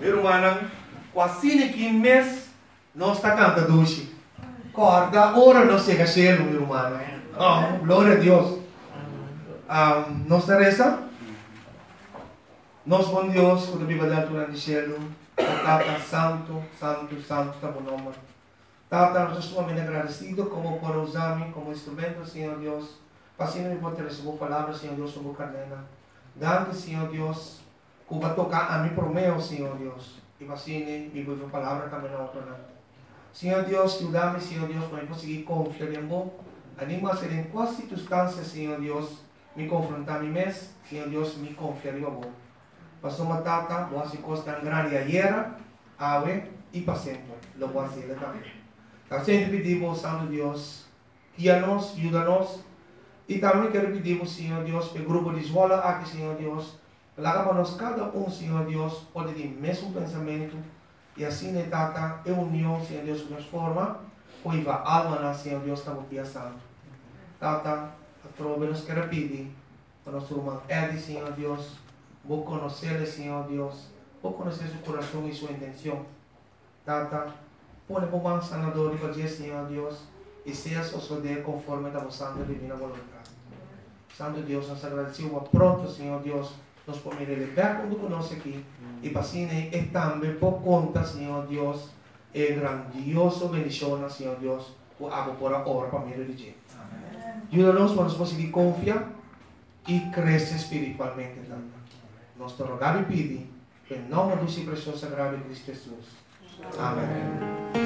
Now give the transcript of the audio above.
Irmã, quase que mês nós está cantando hoje. Corda, ora não chega cielo, meu irmão. Oh, glória a Deus. Nossa reza. Nós, bom Deus, quando a Bíblia dá durante o cielo, Tata, santo, santo, santo, está bom nome. Tata, nós estamos muito agradecidos como por usar-me como instrumento, Senhor Deus. Para assim me poder receber palavras, Senhor Deus, sobre a cadena. Dando, Senhor Deus, que vai tocar a mim por meu, Senhor Deus. E para assim me vou ver palavra também na outra. Senhor Deus, ajuda-me, Senhor Deus, para eu conseguir confiar em você. Anima a ser em quais circunstâncias, Senhor Deus, me confrontar a mim mesmo, Senhor Deus, me confiar em você. Passou uma tata, boa se costa grande ayer, ave e para sempre. Lo voy a hacer também. Então, sempre pedimos, Santo Deus, guia-nos, ajuda-nos. E também quero pedir, Senhor Deus, para o grupo de escola aqui, Senhor Deus, para que nós, cada um, Senhor Deus, pode ter o mesmo pensamento. E assim, tata, é união, Senhor Deus, de forma, pois a alma, Senhor Deus, está aqui santo. Tata, a trova nos quer pedir, para nosso irmão Eddie, Senhor Deus, vou conhecer, Senhor Deus, vou conhecer seu coração e sua intenção. Tata, põe como um sanador e fazer, Senhor Deus, e seja suceder conforme a vossa santa divina vontade. Santo Deus, nós agradecemos pronto, Senhor Deus, nos podemos levar quando conosco aqui. E para assim, é também por conta, Senhor Deus, é grandioso bendição, Senhor Deus, o água por a hora para me dirigir. Ajuda-nos para nós conseguir confiar e crescer espiritualmente também. Nós te rogamos e pedimos, em nome do seu precioso sagrado de Cristo Jesus. Amém.